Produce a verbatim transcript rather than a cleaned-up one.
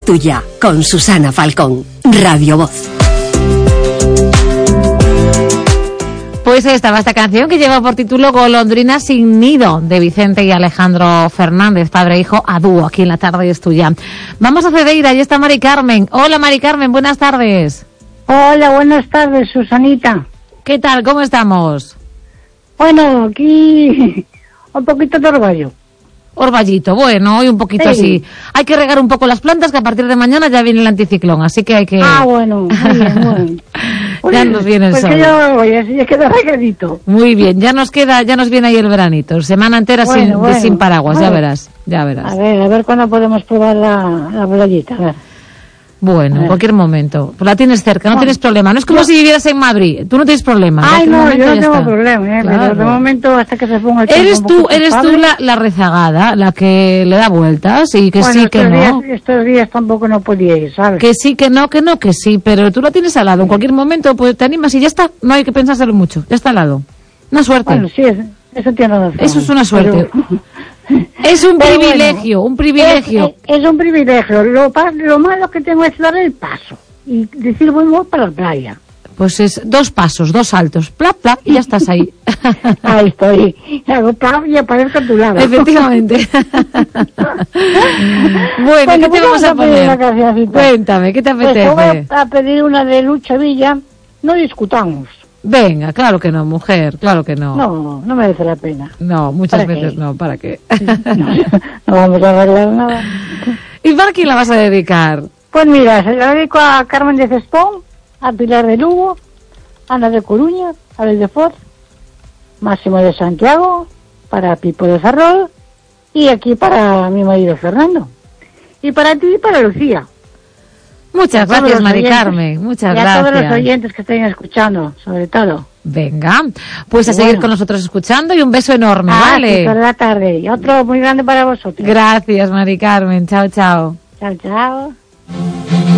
tuya, con Susana Falcón, Radio Voz. Pues ahí estaba esta canción que lleva por título Golondrina sin nido, de Vicente y Alejandro Fernández, padre e hijo a dúo, aquí en La Tarde es Tuya. Vamos a Cedeira, ahí está Mari Carmen. Hola Mari Carmen, buenas tardes. Hola, buenas tardes, Susanita. ¿Qué tal? ¿Cómo estamos? Bueno, aquí un poquito de orvallo. Orballito, bueno, hoy un poquito sí. Así. Hay que regar un poco las plantas, que a partir de mañana ya viene el anticiclón, así que hay que... Ah, bueno, muy bien, bueno. Ya nos viene el pues sol. Que ya, oye, así ya queda regadito. Muy bien, ya nos queda, ya nos viene ahí el veranito, semana entera bueno, sin, bueno, sin paraguas, bueno. ya verás, ya verás. A ver, a ver cuándo podemos probar la, la playita, a ver. Bueno, en cualquier momento. Pues la tienes cerca, no bueno, tienes problema. No es como yo... si vivieras en Madrid. Tú no tienes problema. Ay, no, yo no tengo está. problema, ¿eh? Claro. Pero de momento hasta que se ponga el tiempo. Eres tú, eres tú la, la rezagada, la que le da vueltas y que bueno, sí, que días, no. Estos días tampoco no podía ir, ¿sabes? Que sí, que no, que no, que sí. Pero tú la tienes al lado. En cualquier momento pues te animas y ya está. No hay que pensárselo mucho. Ya está al lado. Una suerte. Bueno, sí, eso tiene razón. Eso es una suerte. Pero... Es un Pero privilegio, bueno, un privilegio. Es, es, es un privilegio. Lo, lo malo que tengo es dar el paso y decir voy para la playa. Pues es dos pasos, dos saltos, pla, pla, y ya estás ahí. Ahí estoy. Hago pla y aparezco a tu lado. Efectivamente. Bueno, bueno, ¿qué te vamos a poner? Cuéntame, ¿qué te apetece? Pues voy a pedir una de Lucha Villa. No discutamos. Venga, claro que no, mujer, claro que no. No, no merece la pena. No, muchas veces qué? no, ¿para qué? No, no vamos a arreglar nada. ¿Y para quién la vas a dedicar? Pues mira, se la dedico a Carmen de Cespón, a Pilar de Lugo, a Ana de Coruña, a Abel de Foz, Máximo de Santiago, para Pipo de Ferrol, y aquí para mi marido Fernando. Y para ti y para Lucía. Muchas gracias, Mari Carmen. Muchas gracias. Y a todos los oyentes que estén escuchando, sobre todo. Venga, pues a y seguir bueno. con nosotros escuchando y un beso enorme, ah, ¿vale? Sí, por la tarde. Y otro muy grande para vosotros. Gracias, Mari Carmen. Chao, chao. Chao, chao.